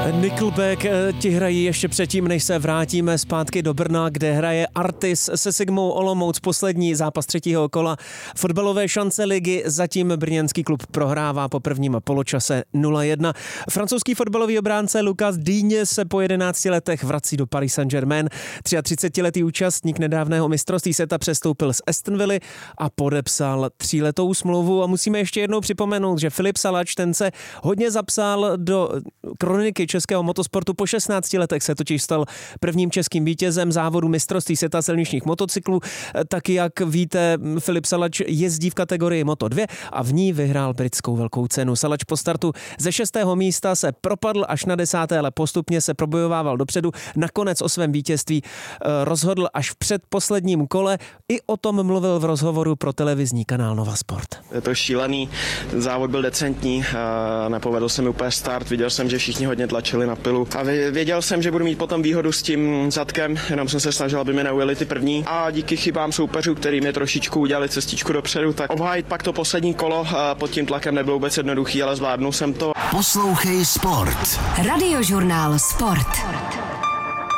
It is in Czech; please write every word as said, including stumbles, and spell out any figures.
Nickelback ti hrají ještě předtím, než se vrátíme zpátky do Brna, kde hraje Artis se Sigmou Olomouc poslední zápas třetího kola fotbalové šance ligy. Zatím brněnský klub prohrává po prvním poločase nula jedna. Francouzský fotbalový obránce Lucas Digne se po jedenácti letech vrací do Paris Saint-Germain. třiatřicetiletý účastník nedávného mistrovství světa přestoupil z Aston Villa a podepsal tříletou smlouvu. A musíme ještě jednou připomenout, že Filip Salač, ten se hodně zapsal do kroniky českého motosportu. Po šestnácti letech se totiž stal prvním českým vítězem závodu mistrovství světa silničních motocyklů. Taky, jak víte, Filip Salač jezdí v kategorii Moto dva a v ní vyhrál britskou velkou cenu. Salač po startu ze šestého místa se propadl až na desáté, ale postupně se probojovával dopředu. Nakonec o svém vítězství rozhodl až v předposledním kole. I o tom mluvil v rozhovoru pro televizní kanál Nova Sport. Je to šílený, závod byl decentní, nepovedl se mi úplně start, viděl jsem, že všichni hodně tlačili na pilu a věděl jsem, že budu mít potom výhodu s tím zadkem, jenom jsem se snažil, aby mi neujeli ty první a díky chybám soupeřů, který mi trošičku udělali cestičku dopředu, tak obhájit pak to poslední kolo pod tím tlakem nebylo vůbec jednoduchý, ale zvládnul jsem to. Poslouchej Sport. Radiožurnál Sport.